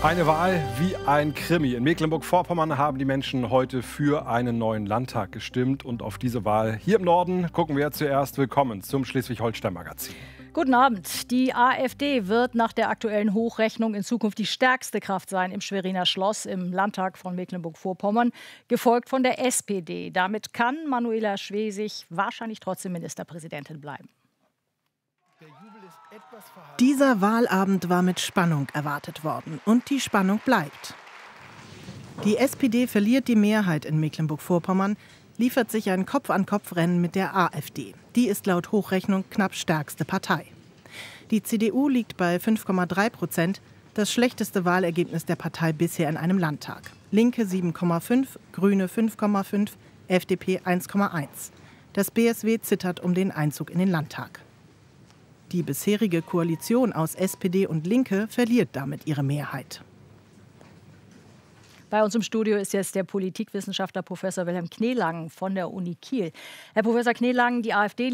Eine Wahl wie ein Krimi. In Mecklenburg-Vorpommern haben die Menschen heute für einen neuen Landtag gestimmt. Und auf diese Wahl hier im Norden gucken wir zuerst. Willkommen zum Schleswig-Holstein-Magazin. Guten Abend. Die AfD wird nach der aktuellen Hochrechnung in Zukunft die stärkste Kraft sein im Schweriner Schloss im Landtag von Mecklenburg-Vorpommern, gefolgt von der SPD. Damit kann Manuela Schwesig wahrscheinlich trotzdem Ministerpräsidentin bleiben. Dieser Wahlabend war mit Spannung erwartet worden und die Spannung bleibt. Die SPD verliert die Mehrheit in Mecklenburg-Vorpommern, liefert sich ein Kopf-an-Kopf-Rennen mit der AfD. Die ist laut Hochrechnung knapp stärkste Partei. Die CDU liegt bei 5,3%, das schlechteste Wahlergebnis der Partei bisher in einem Landtag. Linke 7,5, Grüne 5,5, FDP 1,1. Das BSW zittert um den Einzug in den Landtag. Die bisherige Koalition aus SPD und Linke verliert damit ihre Mehrheit. Bei uns im Studio ist jetzt der Politikwissenschaftler Professor Wilhelm Kneelangen von der Uni Kiel. Herr Professor Kneelangen, die AfD